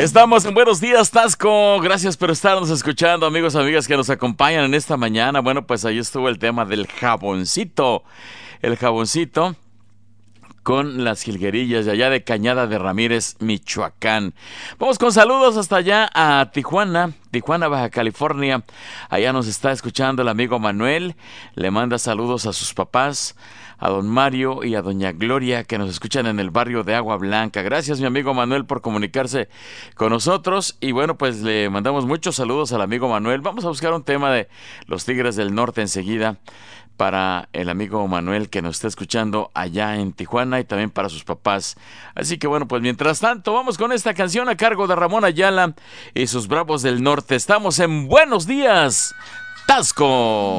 Estamos en Buenos Días, Tasco. Gracias por estarnos escuchando, amigos, amigas que nos acompañan en esta mañana. Bueno, pues ahí estuvo el tema del jaboncito. El jaboncito con las jilguerillas de allá de Cañada de Ramírez, Michoacán. Vamos con saludos hasta allá a Tijuana, Baja California. Allá nos está escuchando el amigo Manuel. Le manda saludos a sus papás, a don Mario y a doña Gloria, que nos escuchan en el barrio de Agua Blanca. Gracias, mi amigo Manuel, por comunicarse con nosotros. Y bueno, pues le mandamos muchos saludos al amigo Manuel. Vamos a buscar un tema de los Tigres del Norte enseguida para el amigo Manuel, que nos está escuchando allá en Tijuana, y también para sus papás. Así que bueno, pues mientras tanto, vamos con esta canción a cargo de Ramón Ayala y sus Bravos del Norte. Estamos en Buenos Días, Tasco.